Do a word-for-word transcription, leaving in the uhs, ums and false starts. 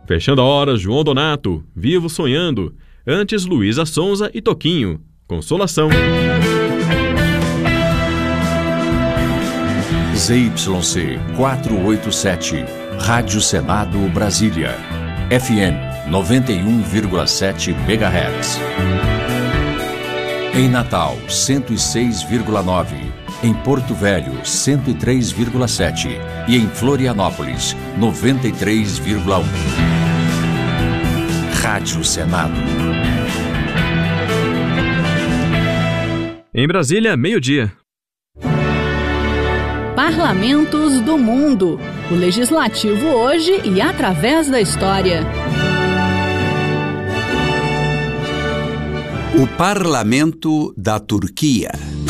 Fechando a hora, João Donato, Vivo Sonhando. Antes, Luísa Sonza e Toquinho, Consolação. Z Y C quatrocentos e oitenta e sete, Rádio Senado Brasília, F M noventa e um vírgula sete megahertz. Em Natal, cento e seis vírgula nove. Em Porto Velho, cento e três vírgula sete. E em Florianópolis, noventa e três vírgula um. Rádio Senado. Em Brasília, meio-dia. Parlamentos do Mundo. O Legislativo hoje e através da história. O Parlamento da Turquia.